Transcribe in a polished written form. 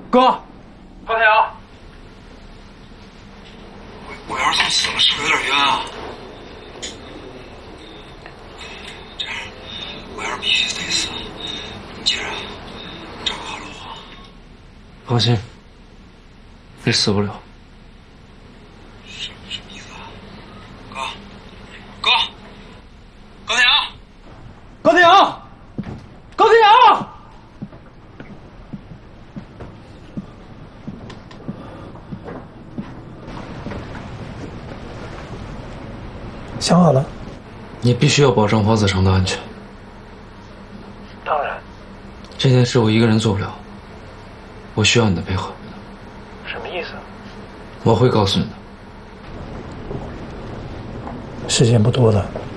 哥，高天阳， 我要是送死了，是不是有点冤啊？这样，我要是必须得死，你接着照顾好了我。 放心，你死不了。 什么意思啊？哥，高天阳， 高天阳，高天阳！ 想好了。 你必须要保证黄子成的安全。 当然。 这件事我一个人做不了，我需要你的配合。 什么意思？ 我会告诉你的。 时间不多了。